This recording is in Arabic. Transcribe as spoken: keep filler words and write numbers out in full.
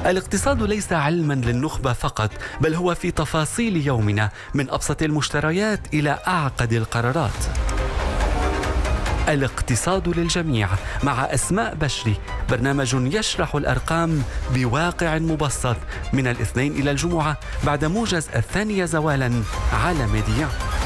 الاقتصاد ليس علما للنخبة فقط، بل هو في تفاصيل يومنا، من أبسط المشتريات إلى أعقد القرارات. الاقتصاد للجميع مع أسماء بشري، برنامج يشرح الأرقام بواقع مبسط، من الاثنين إلى الجمعة بعد موجز الثانية زوالا على ميديا.